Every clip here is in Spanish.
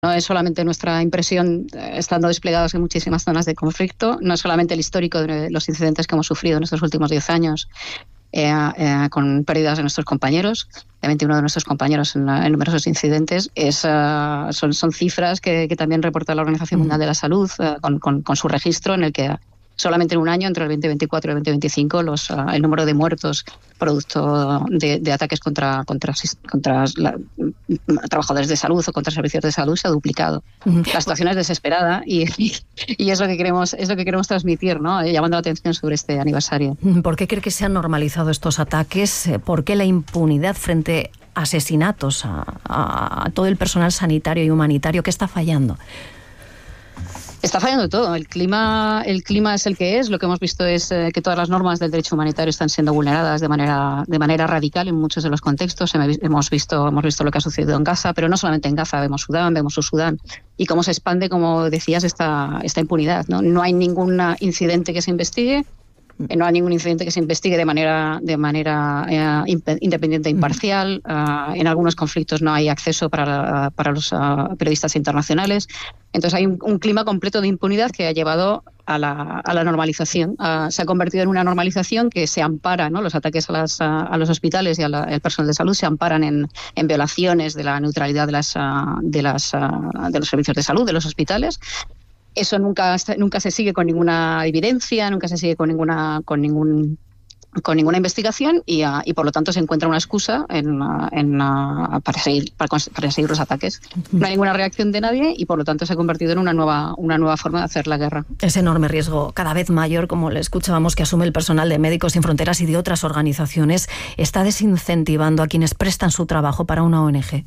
No es solamente nuestra impresión estando desplegados en muchísimas zonas de conflicto, no es solamente el histórico de los incidentes que hemos sufrido en estos últimos 10 años con pérdidas de nuestros compañeros. Obviamente uno de nuestros compañeros en numerosos incidentes son cifras que también reporta la Organización Mundial de la Salud con su registro, en el que solamente en un año, entre el 2024 y el 2025, el número de muertos producto de ataques contra trabajadores de salud o contra servicios de salud se ha duplicado. La situación es desesperada y es lo que queremos transmitir, ¿no? Llamando la atención sobre este aniversario. ¿Por qué cree que se han normalizado estos ataques? ¿Por qué la impunidad frente a asesinatos a todo el personal sanitario y humanitario? ¿Qué está fallando? Está fallando todo. El clima es el que es. Lo que hemos visto es que todas las normas del derecho humanitario están siendo vulneradas de manera radical en muchos de los contextos. Hemos visto lo que ha sucedido en Gaza, pero no solamente en Gaza. Vemos Sudán, vemos Sudán y cómo se expande, como decías, esta impunidad, ¿no? No hay ningún incidente que se investigue. No hay ningún incidente que se investigue de manera independiente e imparcial. En algunos conflictos no hay acceso para los periodistas internacionales. Entonces hay un clima completo de impunidad que ha llevado a la normalización. Se ha convertido en una normalización que se ampara, ¿no? Los ataques a los hospitales y al personal de salud se amparan en violaciones de la neutralidad de los servicios de salud, de los hospitales. Eso nunca se sigue con ninguna evidencia, nunca se sigue con ninguna investigación y por lo tanto se encuentra una excusa para seguir los ataques. No hay ninguna reacción de nadie y por lo tanto se ha convertido en una nueva forma de hacer la guerra. Ese enorme riesgo cada vez mayor, como le escuchábamos, que asume el personal de Médicos Sin Fronteras y de otras organizaciones, está desincentivando a quienes prestan su trabajo para una ONG.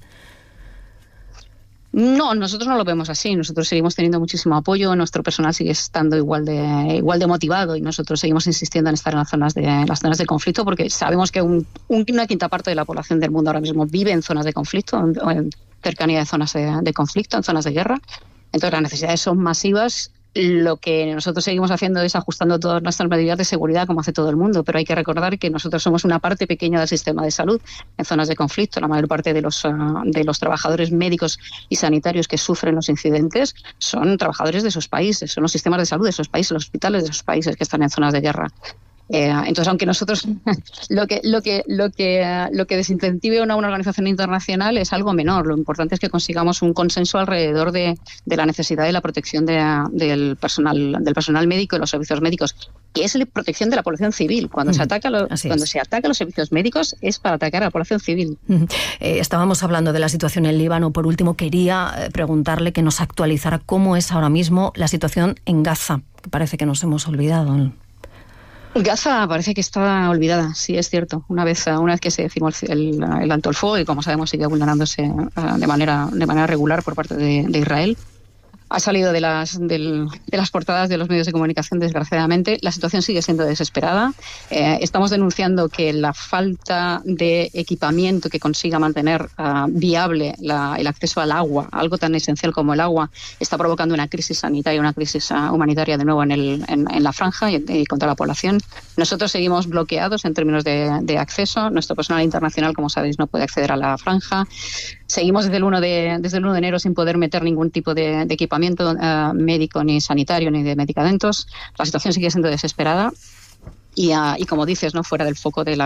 No, nosotros no lo vemos así. Nosotros seguimos teniendo muchísimo apoyo, nuestro personal sigue estando igual de motivado y nosotros seguimos insistiendo en estar en las zonas de conflicto porque sabemos que una quinta parte de la población del mundo ahora mismo vive en zonas de conflicto, en cercanía de zonas de conflicto, en zonas de guerra. Entonces las necesidades son masivas. Lo que nosotros seguimos haciendo es ajustando todas nuestras medidas de seguridad como hace todo el mundo, pero hay que recordar que nosotros somos una parte pequeña del sistema de salud en zonas de conflicto. La mayor parte de los trabajadores médicos y sanitarios que sufren los incidentes son trabajadores de esos países, son los sistemas de salud de esos países, los hospitales de esos países que están en zonas de guerra. Entonces, aunque nosotros lo que desincentive una organización internacional es algo menor, lo importante es que consigamos un consenso alrededor de la necesidad de la protección del personal médico y los servicios médicos, que es la protección de la población civil. Cuando se ataca a los servicios médicos es para atacar a la población civil. Estábamos hablando de la situación en Líbano. Por último, quería preguntarle que nos actualizara cómo es ahora mismo la situación en Gaza, que parece que nos hemos olvidado. Gaza parece que está olvidada, sí, es cierto. Una vez que se firmó el alto el fuego y, como sabemos, sigue vulnerándose de manera regular por parte de Israel. Ha salido de las portadas de los medios de comunicación, desgraciadamente. La situación sigue siendo desesperada. Estamos denunciando que la falta de equipamiento que consiga mantener viable el acceso al agua, algo tan esencial como el agua, está provocando una crisis sanitaria, una crisis humanitaria de nuevo en la franja y contra la población. Nosotros seguimos bloqueados en términos de acceso. Nuestro personal internacional, como sabéis, no puede acceder a la franja. Seguimos desde el 1 de enero sin poder meter ningún tipo de equipamiento médico, ni sanitario, ni de medicamentos. La situación sigue siendo desesperada y como dices, no fuera del foco del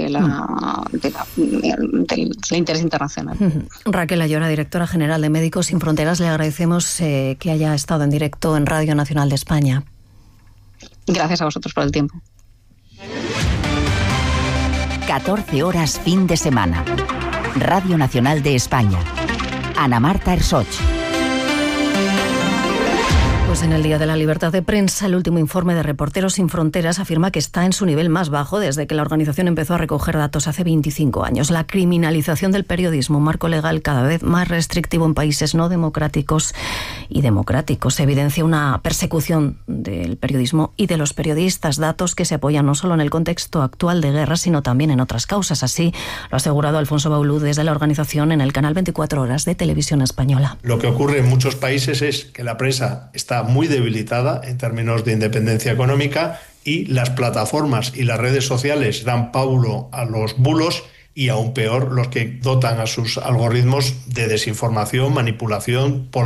interés internacional. Raquel Ayora, directora general de Médicos Sin Fronteras, le agradecemos que haya estado en directo en Radio Nacional de España. Gracias a vosotros por el tiempo. 14 horas fin de semana. Radio Nacional de España. Ana Marta Ersoch. Pues en el Día de la Libertad de Prensa, el último informe de Reporteros Sin Fronteras afirma que está en su nivel más bajo desde que la organización empezó a recoger datos hace 25 años. La criminalización del periodismo, un marco legal cada vez más restrictivo en países no democráticos y democráticos, evidencia una persecución del periodismo y de los periodistas, datos que se apoyan no solo en el contexto actual de guerra, sino también en otras causas. Así lo ha asegurado Alfonso Baulú desde la organización en el canal 24 Horas de Televisión Española. Lo que ocurre en muchos países es que la prensa está muy debilitada en términos de independencia económica y las plataformas y las redes sociales dan paulo a los bulos y aún peor los que dotan a sus algoritmos de desinformación, manipulación,